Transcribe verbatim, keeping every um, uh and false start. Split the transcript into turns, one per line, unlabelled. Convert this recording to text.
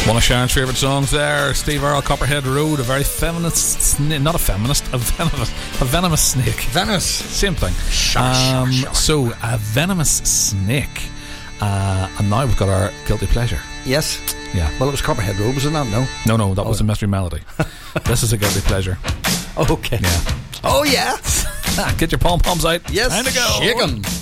One of Sharon's favourite songs there, Steve Earle, Copperhead Road, a very feminist, sna- not a feminist, a venomous, a venomous snake.
Venomous.
Same thing.
Sure,
um,
sure, sure.
So, a venomous snake. Uh, and now we've got our guilty pleasure.
Yes.
Yeah.
Well, it was Copperhead Road, was it not? No.
No, no, that
oh,
was a mystery melody. This is a guilty pleasure.
Okay.
Yeah.
Oh, yeah.
Get your pom poms out.
Yes.
Time to go.
Shake 'em.